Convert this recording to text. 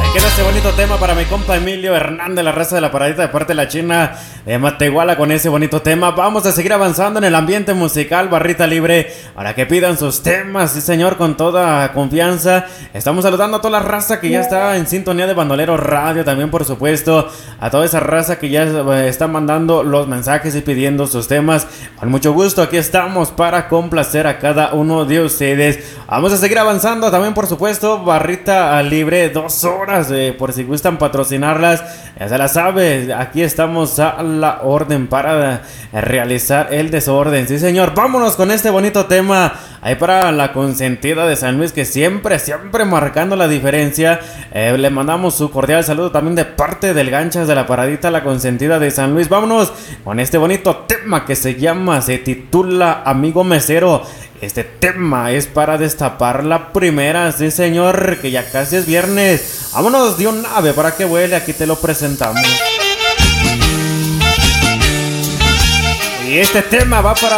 Queda este bonito tema para mi compa Emilio Hernández, la raza de la paradita de parte de la China de Matehuala con ese bonito tema. Vamos a seguir avanzando en el ambiente musical, barrita libre, para que pidan sus temas, sí señor, con toda confianza. Estamos saludando a toda la raza que ya está en sintonía de Bandolero Radio, también por supuesto a toda esa raza que ya está mandando los mensajes y pidiendo sus temas. Con mucho gusto aquí estamos para complacer a cada uno de ustedes. Vamos a seguir avanzando también por supuesto, barrita libre, 2 horas. Por si gustan patrocinarlas, ya se la sabe, aquí estamos a la orden para realizar el desorden, sí señor. Vámonos con este bonito tema ahí para la consentida de San Luis, que siempre marcando la diferencia. Le mandamos su cordial saludo también de parte del Ganchas de la Paradita, la consentida de San Luis. Vámonos con este bonito tema que se titula Amigo Mesero. Este tema es para destapar la primera, sí señor, que ya casi es viernes. Vámonos de un ave para que vuele, aquí te lo presentamos. Y este tema va para